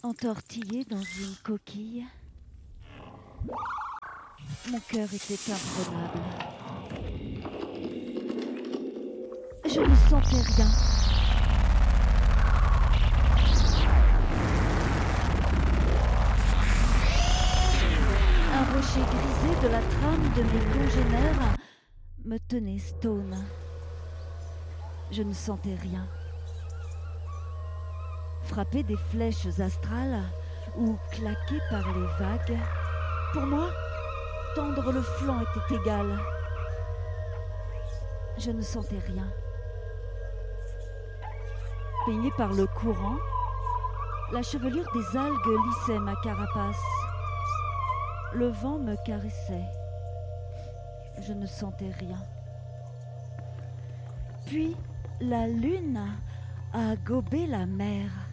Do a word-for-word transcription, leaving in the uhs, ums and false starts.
entortillé dans une coquille. Mon cœur était imprenable. Je ne sentais rien. Un rocher grisé de la trame de mes congénères me tenait stone. Je ne sentais rien. Frappé des flèches astrales ou claqué par les vagues, pour moi, tendre le flanc était égal. Je ne sentais rien. Baignée par le courant, la chevelure des algues lissait ma carapace. Le vent me caressait. Je ne sentais rien. Puis la lune a gobé la mer.